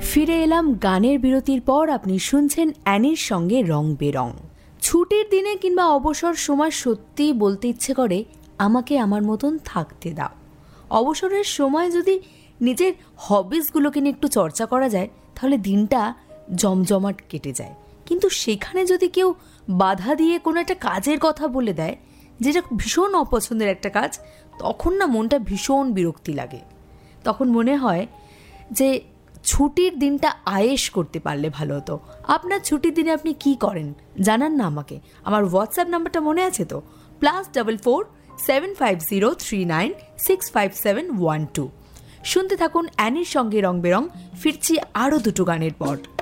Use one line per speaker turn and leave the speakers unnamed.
ফিরে এলাম গানের বিরতির পর। আপনি শুনছেন অ্যানির সঙ্গে রং বেরং। ছুটির দিনে কিংবা অবসর সময় সত্যিই বলতে ইচ্ছে করে আমাকে আমার মতন থাকতে দাও। অবসরের সময় যদি নিজের হবিসগুলোকে নিয়ে একটু চর্চা করা যায় তাহলে দিনটা জমজমাট কেটে যায়। কিন্তু সেখানে যদি কেউ বাধা দিয়ে কোনো একটা কাজের কথা বলে দেয়, যেটা ভীষণ অপছন্দের একটা কাজ, তখন না মনটা ভীষণ বিরক্তি লাগে। তখন মনে হয় যে ছুটির দিনটা আয়েশ করতে পারলে ভালো হতো। আপনার ছুটির দিনে আপনি কি করেন জানান না আমাকে। আমার হোয়াটসঅ্যাপ নাম্বারটা মনে আছে তো, +44 750 39 65712। শুনতে থাকুন অ্যানির সঙ্গে রং বেরং। ফিরছি আরও দুটো গানের পর।